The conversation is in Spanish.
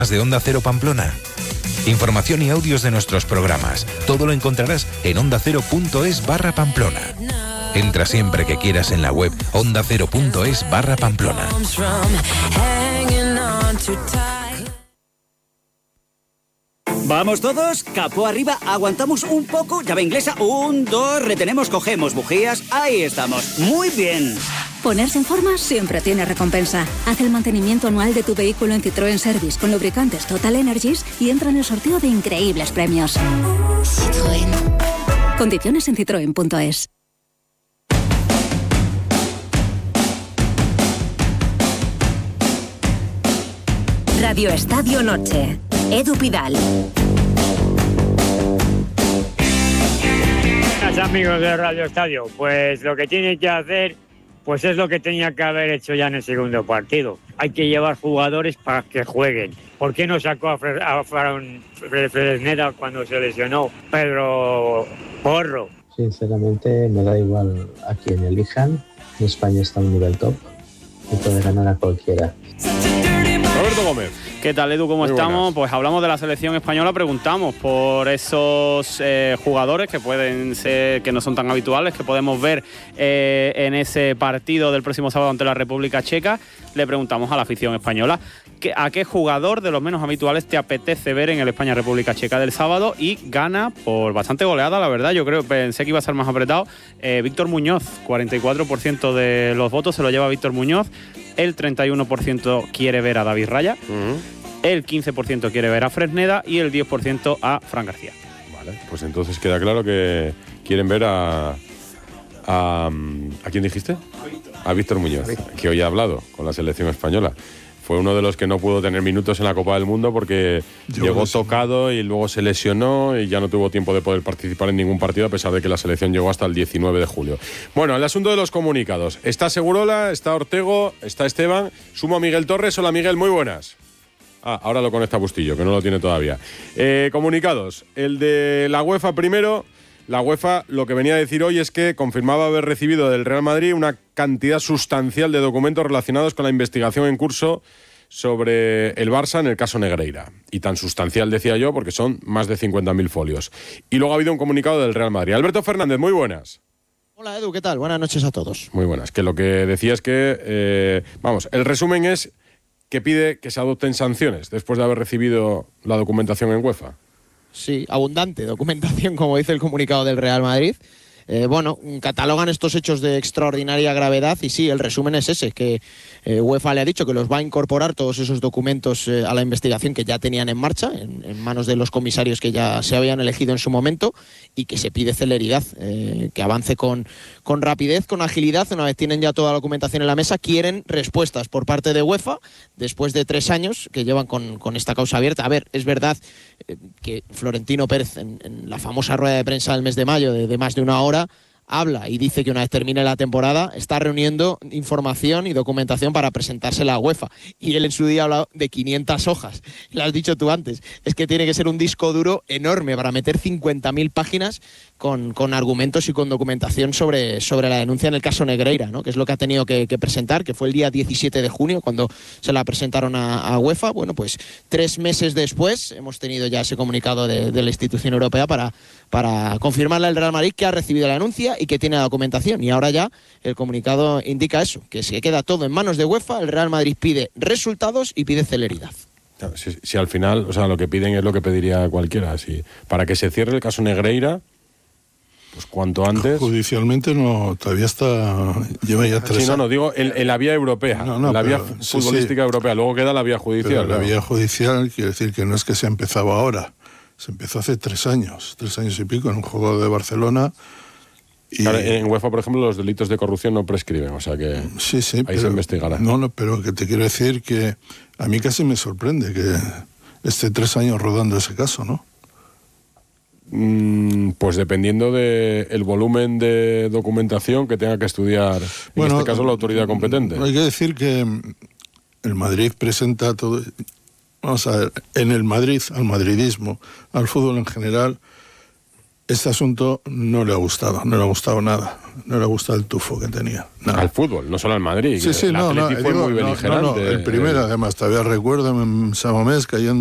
de Onda Cero Pamplona. Información y audios de nuestros programas. Todo lo encontrarás en ondacero.es/Pamplona. Entra siempre que quieras en la web ondacero.es/Pamplona. Vamos todos, capó arriba, aguantamos un poco, llave inglesa, 1, 2, retenemos, cogemos bujías, ahí estamos, muy bien. Ponerse en forma siempre tiene recompensa. Haz el mantenimiento anual de tu vehículo en Citroën Service con lubricantes Total Energies y entra en el sorteo de increíbles premios. Citroën. Condiciones en citroen.es. Radio Estadio Noche. Edu Pidal. Amigos de Radio Estadio, pues lo que tiene que hacer pues es lo que tenía que haber hecho ya en el segundo partido. Hay que llevar jugadores para que jueguen. ¿Por qué no sacó a Fresneda cuando se lesionó Pedro Porro? Sinceramente me da igual a quien elijan. España está a un nivel top y puede ganar a cualquiera. Roberto Gómez. ¿Qué tal, Edu? ¿Cómo estamos? Pues hablamos de la selección española, preguntamos por esos jugadores que pueden ser, que no son tan habituales, que podemos ver en ese partido del próximo sábado ante la República Checa. Le preguntamos a la afición española a qué jugador de los menos habituales te apetece ver en el España-República Checa del sábado, y gana por bastante goleada, la verdad. Yo pensé que iba a ser más apretado. Víctor Muñoz, 44% de los votos se lo lleva Víctor Muñoz. El 31% quiere ver a David Raya, el 15% quiere ver a Fresneda y el 10% a Fran García. Vale, pues entonces queda claro que quieren ver ¿a quién dijiste? A Víctor Muñoz, que hoy ha hablado con la selección española. Fue uno de los que no pudo tener minutos en la Copa del Mundo porque llegó tocado y luego se lesionó y ya no tuvo tiempo de poder participar en ningún partido, a pesar de que la selección llegó hasta el 19 de julio. Bueno, el asunto de los comunicados. Está Segurola, está Ortego, está Esteban. Sumo a Miguel Torres. Hola, Miguel, muy buenas. Ahora lo conecta Bustillo, que no lo tiene todavía. Comunicados. El de la UEFA primero. La UEFA lo que venía a decir hoy es que confirmaba haber recibido del Real Madrid una cantidad sustancial de documentos relacionados con la investigación en curso sobre el Barça en el caso Negreira. Y tan sustancial, decía yo, porque son más de 50.000 folios. Y luego ha habido un comunicado del Real Madrid. Alberto Fernández, muy buenas. Hola, Edu, ¿qué tal? Buenas noches a todos. Muy buenas. Que lo que decía es que, el resumen es que pide que se adopten sanciones después de haber recibido la documentación en UEFA. Sí, abundante documentación, como dice el comunicado del Real Madrid. Catalogan estos hechos de extraordinaria gravedad y sí, el resumen es ese, que UEFA le ha dicho que los va a incorporar todos esos documentos a la investigación que ya tenían en marcha, en manos de los comisarios que ya se habían elegido en su momento, y que se pide celeridad, que avance con rapidez, con agilidad. Una vez tienen ya toda la documentación en la mesa, quieren respuestas por parte de UEFA después de 3 años que llevan con esta causa abierta. A ver, es verdad que Florentino Pérez en la famosa rueda de prensa del mes de mayo de más de 1 hora habla y dice que una vez termine la temporada está reuniendo información y documentación para presentársela a UEFA. Y él en su día ha hablado de 500 hojas. Lo has dicho tú antes. Es que tiene que ser un disco duro enorme para meter 50.000 páginas con argumentos y con documentación sobre la denuncia en el caso Negreira, ¿no? Que es lo que ha tenido que presentar, que fue el día 17 de junio cuando se la presentaron a UEFA. Bueno, pues 3 meses después hemos tenido ya ese comunicado de la institución europea para confirmarle al Real Madrid que ha recibido la denuncia y que tiene la documentación. Y ahora ya el comunicado indica eso, que se queda todo en manos de UEFA. El Real Madrid pide resultados y pide celeridad. Si al final, lo que piden es lo que pediría cualquiera. Para que se cierre el caso Negreira, pues cuanto antes. Judicialmente no, todavía lleva ya 3 años. Digo en la vía europea, la vía futbolística europea. Luego queda la vía judicial. Pero la vía judicial quiere decir que no es que se ha empezado ahora. Se empezó hace 3 años y pico, en un juego de Barcelona. Y claro, en UEFA, por ejemplo, los delitos de corrupción no prescriben, que ahí se investigará. Pero que te quiero decir que a mí casi me sorprende que esté 3 años rodando ese caso, ¿no? Pues dependiendo del volumen de documentación que tenga que estudiar, en este caso la autoridad competente. Hay que decir que el Madrid presenta todo. Vamos a ver, en el Madrid, al madridismo, al fútbol en general, este asunto no le ha gustado nada. No le ha gustado el tufo que tenía. Nada. Al fútbol, no solo al Madrid. Sí, el Atleti fue muy beligerante. el primero, además, todavía recuerdo en San Mamés cayendo